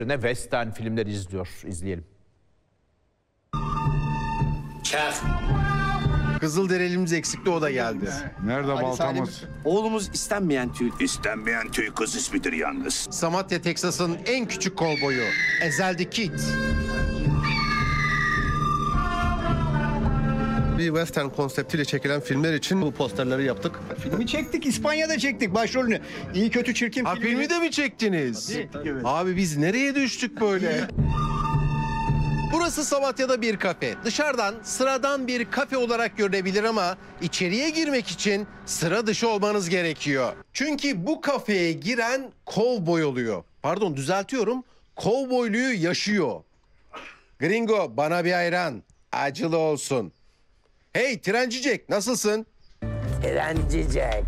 Western filmler izliyor. İzleyelim. Kızılderili'miz eksikti, o da geldi. Nerede baltamız? Oğlumuz istenmeyen tüy. İstenmeyen tüy kız ismidir yalnız. Samatya, Teksas'ın en küçük kovboyu. Ezel the Kid. Bir western konseptiyle çekilen filmler için bu posterleri yaptık. Filmi çektik, İspanya'da çektik başrolünü. İyi kötü çirkin Ha, filmi de mi çektiniz? Evet. Abi biz nereye düştük böyle? Burası Samatya'da bir kafe. Dışarıdan sıradan bir kafe olarak görünebilir ama içeriye girmek için sıra dışı olmanız gerekiyor. Çünkü bu kafeye giren kovboy oluyor. Pardon, düzeltiyorum. Kovboyluğu yaşıyor. Gringo, bana bir ayran. Acılı olsun. Hey Trenci Jack, nasılsın? Trencicek.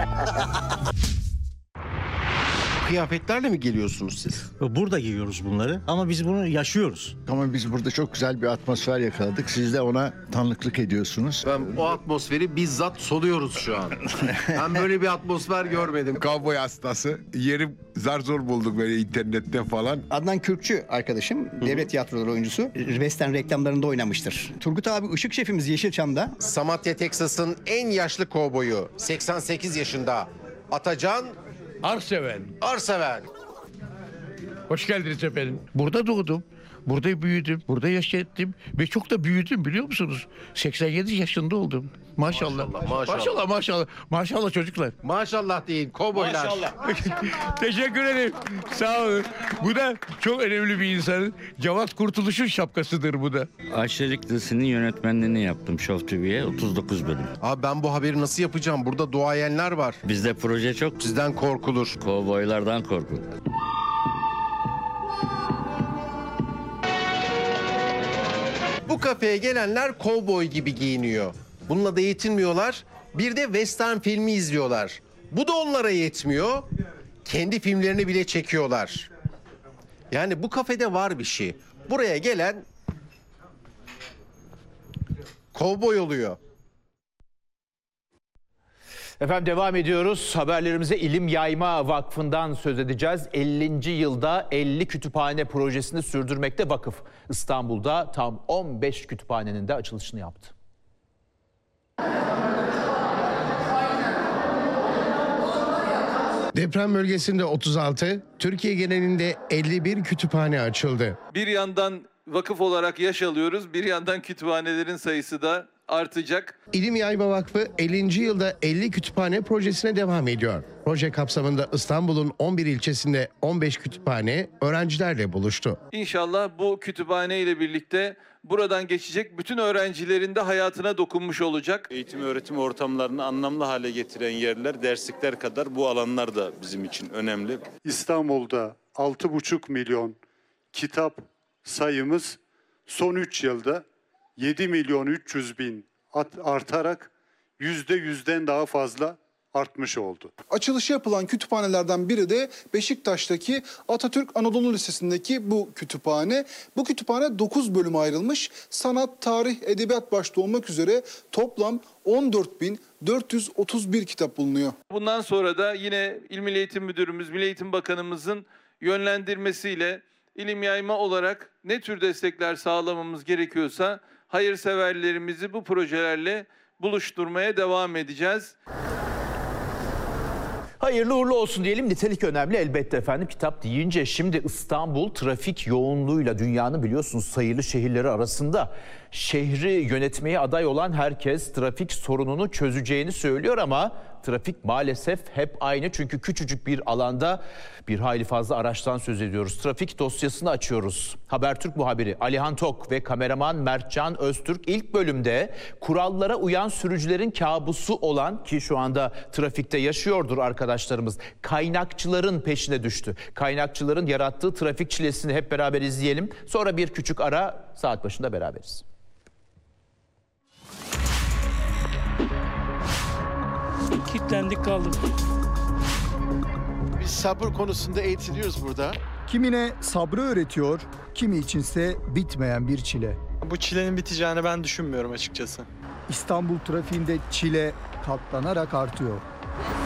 Kıyafetlerle mi geliyorsunuz siz? Burada giyiyoruz bunları ama biz bunu yaşıyoruz. Ama biz burada çok güzel bir atmosfer yakaladık. Siz de ona tanıklık ediyorsunuz. Ben o atmosferi bizzat soluyoruz şu an. Ben böyle bir atmosfer görmedim. Kovboy hastası. Yeri zar zor bulduk böyle internette falan. Adnan Kürkçü arkadaşım, devlet tiyatroları oyuncusu. Western reklamlarında oynamıştır. Turgut abi ışık şefimiz Yeşilçam'da. Samatya, Teksas'ın en yaşlı kovboyu. 88 yaşında. Atacan Arseven. Arseven. Hoş geldiniz efendim. Burada doğdum. Burada büyüdüm. Burada yaşadım. Ve çok da büyüdüm biliyor musunuz? 87 yaşında oldum. Maşallah. Maşallah. Maşallah çocuklar. Maşallah deyin kovboylar. Teşekkür ederim. Sağ olun. Bu da çok önemli bir insanın. Cevat Kurtuluş'un şapkasıdır bu da. Aşiret dizisinin yönetmenliğini yaptım Show TV'ye 39 bölüm. Abi ben bu haberi nasıl yapacağım? Burada duayenler var. Bizde proje çok. Sizden korkulur. Kovboylardan korkun. Bu kafeye gelenler kovboy gibi giyiniyor. Bununla da yetinmiyorlar. Bir de western filmi izliyorlar. Bu da onlara yetmiyor. Kendi filmlerini bile çekiyorlar. Yani bu kafede var bir şey. Buraya gelen kovboy oluyor. Efendim devam ediyoruz. Haberlerimize İlim Yayma Vakfı'ndan söz edeceğiz. 50. yılda 50 kütüphane projesini sürdürmekte vakıf. İstanbul'da tam 15 kütüphanenin de açılışını yaptı. Deprem bölgesinde 36, Türkiye genelinde 51 kütüphane açıldı. Bir yandan vakıf olarak yaş alıyoruz, bir yandan kütüphanelerin sayısı da artacak. İlim Yayma Vakfı 50. yılda 50 kütüphane projesine devam ediyor. Proje kapsamında İstanbul'un 11 ilçesinde 15 kütüphane öğrencilerle buluştu. İnşallah bu kütüphane ile birlikte buradan geçecek bütün öğrencilerin de hayatına dokunmuş olacak. Eğitim öğretim ortamlarını anlamlı hale getiren yerler, derslikler kadar bu alanlar da bizim için önemli. İstanbul'da 6,5 milyon kitap sayımız son 3 yılda 7 milyon 300 bin artarak %100'den daha fazla artmış oldu. Açılışı yapılan kütüphanelerden biri de Beşiktaş'taki Atatürk Anadolu Lisesi'ndeki bu kütüphane. Bu kütüphane 9 bölüme ayrılmış. Sanat, tarih, edebiyat başta olmak üzere toplam 14.431 kitap bulunuyor. Bundan sonra da yine İl Milli Eğitim Müdürümüz, Milli Eğitim Bakanımızın yönlendirmesiyle ilim yayma olarak ne tür destekler sağlamamız gerekiyorsa hayırseverlerimizi bu projelerle buluşturmaya devam edeceğiz. Hayırlı uğurlu olsun diyelim. Nitelik önemli elbette efendim. Kitap deyince şimdi İstanbul trafik yoğunluğuyla dünyanın biliyorsunuz sayılı şehirleri arasında. Şehri yönetmeye aday olan herkes trafik sorununu çözeceğini söylüyor ama trafik maalesef hep aynı. Çünkü küçücük bir alanda bir hayli fazla araçtan söz ediyoruz. Trafik dosyasını açıyoruz. Habertürk muhabiri Alihan Tok ve kameraman Mertcan Öztürk ilk bölümde kurallara uyan sürücülerin kabusu olan ki şu anda trafikte yaşıyordur arkadaşlarımız. Kaynakçıların peşine düştü. Kaynakçıların yarattığı trafik çilesini hep beraber izleyelim. Sonra bir küçük ara, saat başında beraberiz. Kilitlendik kaldık. Biz sabır konusunda eğitiliyoruz burada. Kimine sabrı öğretiyor, kimi içinse bitmeyen bir çile. Bu çilenin biteceğini ben düşünmüyorum açıkçası. İstanbul trafiğinde çile katlanarak artıyor.